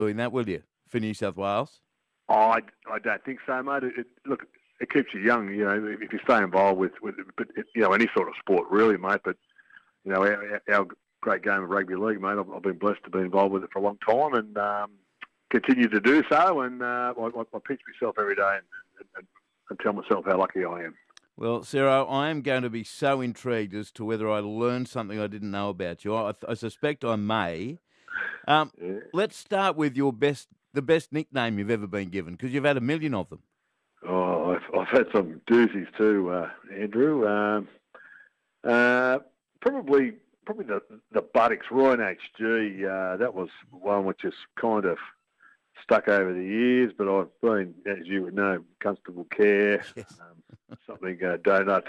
doing that, will you, for New South Wales? I don't think so, mate. Look, it keeps you young, if you stay involved with any sort of sport, really, mate. But, our great game of rugby league, mate, I've been blessed to be involved with it for a long time and continue to do so. And I pinch myself every day and tell myself how lucky I am. Well, Ciro, I am going to be so intrigued as to whether I learned something I didn't know about you. I suspect I may. Yeah. Let's start with the best nickname you've ever been given, because you've had a million of them. Oh, I've had some doozies too, Andrew. Probably the buttocks, Ryan HG. That was one which has kind of stuck over the years, but I've been, as you would know, Constable Care, Yes. something donut.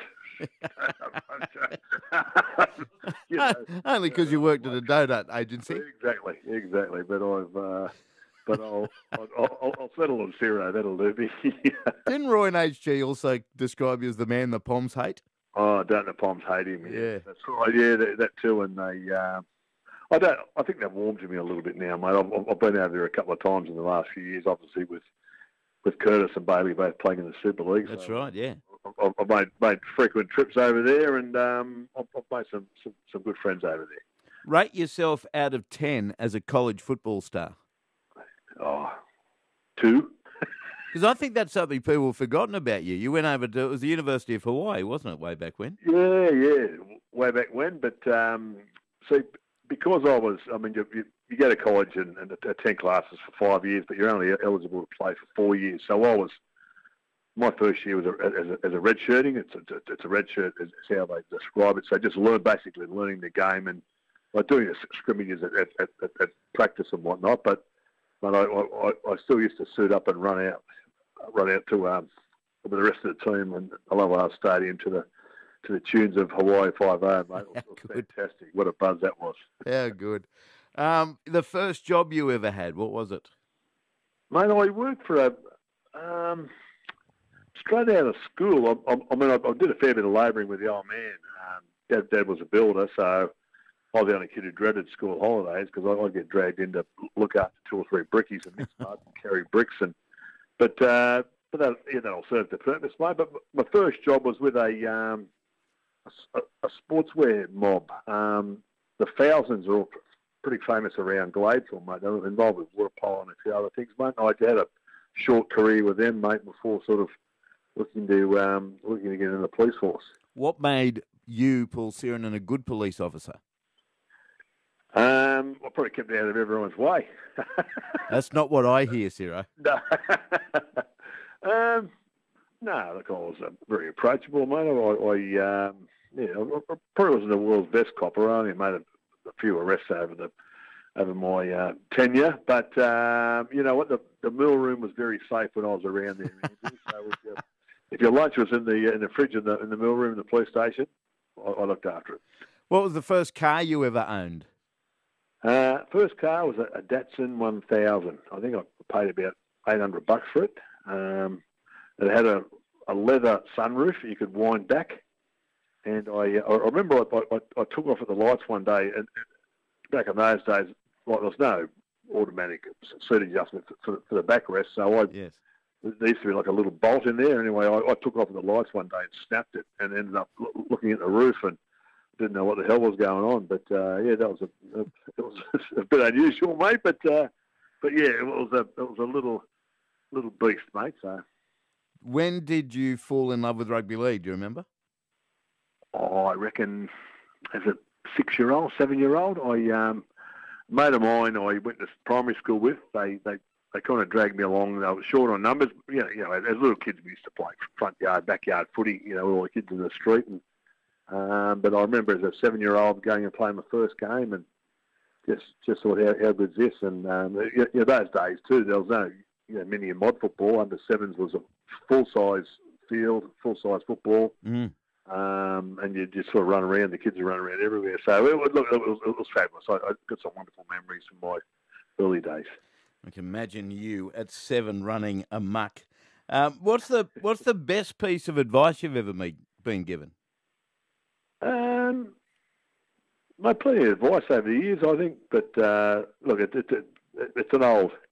Only because you worked at a donut agency. Exactly. But I'll settle on Ciro. That'll do me. Didn't Roy and HG also describe you as the man the Poms hate? Oh, don't the Poms hate him? Yeah, that's right. Yeah, that too. And they, I think they've warmed to me a little bit now, mate. I've been over there a couple of times in the last few years, obviously with Curtis and Bailey both playing in the Super League. That's right. Yeah, I've made frequent trips over there, and I've made some good friends over there. Rate yourself out of 10 as a college football star. Oh, 2. Because I think that's something people have forgotten about you. You went over to, it was the University of Hawaii, wasn't it, way back when? Yeah, way back when. But, see, because you go to college and attend classes for 5 years, but you're only eligible to play for 4 years. So my first year was as a red shirting. It's a red shirt, is how they describe it. So just learning the game and doing the scrimmages at practice and whatnot. But I still used to suit up and run out to with the rest of the team and Aloha Stadium to the tunes of Hawaii 5-0, mate. It was fantastic. What a buzz that was. How good. The first job you ever had, what was it? Mate, I worked for straight out of school. I did a fair bit of labouring with the old man. Dad was a builder, so I was the only kid who dreaded school holidays because I'd get dragged in to look after 2 or 3 brickies and mix mud and carry bricks. But that'll serve the purpose, mate. But my first job was with a sportswear mob. The Thousands are all pretty famous around Gladesville, mate. They were involved with water polo and a few other things, mate. I had a short career with them, mate, before sort of looking to get in the police force. What made you, Paul Sirenin, a good police officer? I probably kept out of everyone's way. That's not what I hear, Ciro. No. No, look, I was very approachable, mate. I probably wasn't the world's best copper. I only made a few arrests over my tenure. But you know what? The mill room was very safe when I was around there. So if your lunch was in the fridge in the mill room in the police station, I looked after it. What was the first car you ever owned? First car was a Datsun 1000. I think I paid about $800 for it. It had a leather sunroof you could wind back. And I remember I took off at the lights one day, and back in those days, there was no automatic seat adjustment for the backrest, so Yes. There used to be like a little bolt in there. Anyway, I took off at the lights one day and snapped it, and ended up looking at the roof and didn't know what the hell was going on. But that was it was a bit unusual, mate. But yeah, it was a little beast, mate. So. When did you fall in love with rugby league? Do you remember? Oh, I reckon as a 6-year-old, 7-year-old, mate of mine I went to primary school with. They kind of dragged me along. They were short on numbers. You know, as little kids we used to play front yard, backyard footy. You know, all the kids in the street. And but I remember as a 7-year-old going and playing my first game and just thought how good's this? And those days too, there was no mini and mod football. Under sevens was a full size field, full size football. Mm. And you just sort of run around. The kids are running around everywhere. So it was fabulous. I got some wonderful memories from my early days. I can imagine you at 7 running amok. What's the best piece of advice you've ever been given? Plenty of advice over the years, I think. But look, it's an old